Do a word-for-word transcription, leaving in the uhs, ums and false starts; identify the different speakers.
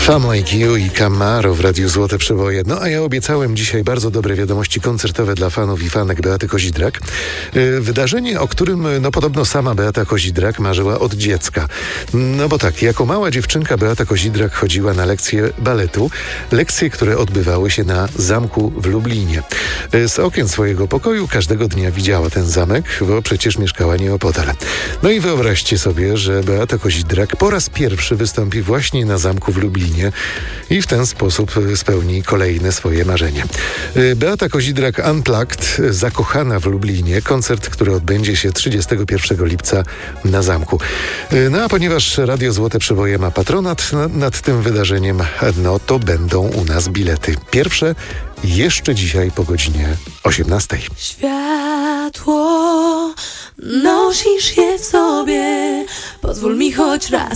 Speaker 1: Famo I Q i Camaro w Radiu Złote Przeboje. No a ja obiecałem dzisiaj bardzo dobre wiadomości koncertowe dla fanów i fanek Beaty Kozidrak. Yy, wydarzenie, o którym no podobno sama Beata Kozidrak marzyła od dziecka. No bo tak, jako mała dziewczynka Beata Kozidrak chodziła na lekcje baletu. Lekcje, które odbywały się na zamku w Lublinie. Yy, z okien swojego pokoju każdego dnia widziała ten zamek, bo przecież mieszkała nieopodal. No i wyobraźcie sobie, że Beata Kozidrak po raz pierwszy wystąpi właśnie na zamku w Lublinie i w ten sposób spełni kolejne swoje marzenie. Beata Kozidrak Unplugged, zakochana w Lublinie, koncert, który odbędzie się trzydziestego pierwszego lipca na zamku. No a ponieważ Radio Złote Przeboje ma patronat nad, nad tym wydarzeniem, no to będą u nas bilety. Pierwsze jeszcze dzisiaj po godzinie osiemnastej.
Speaker 2: Światło, nosisz je w sobie, pozwól mi choć raz